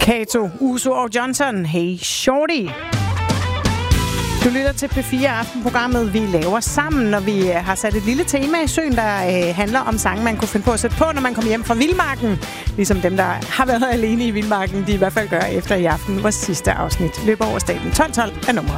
Kato, Uso og Johnson. Hey Shorty. Du lytter til P4 Aftenprogrammet, vi laver sammen, og vi har sat et lille tema i søen, der handler om sange, man kunne finde på at sætte på, når man kommer hjem fra vildmarken. Ligesom dem, der har været alene i vildmarken, de i hvert fald gør efter i aften. Vores sidste afsnit løber over staten. 12 er nummeret.